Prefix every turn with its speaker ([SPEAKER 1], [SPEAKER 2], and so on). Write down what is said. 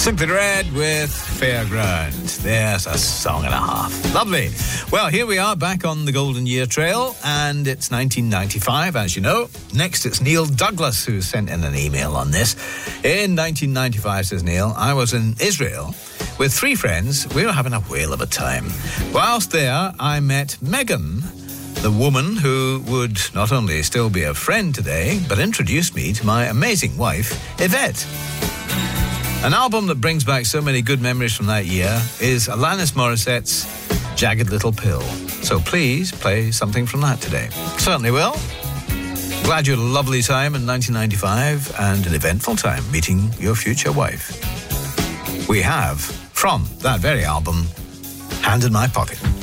[SPEAKER 1] Simply Red with Fairground. There's a song and a half. Lovely. Well, here we are back on the Golden Year Trail, and it's 1995, as you know. Next, it's Neil Douglas, who sent in an email on this. In 1995, says Neil, I was in Israel with 3 friends. We were having a whale of a time. Whilst there, I met Megan, the woman who would not only still be a friend today, but introduced me to my amazing wife, Yvette. An album that brings back so many good memories from that year is Alanis Morissette's Jagged Little Pill. So please play something from that today. Certainly will. Glad you had a lovely time in 1995 and an eventful time meeting your future wife. We have, from that very album, Hand in My Pocket.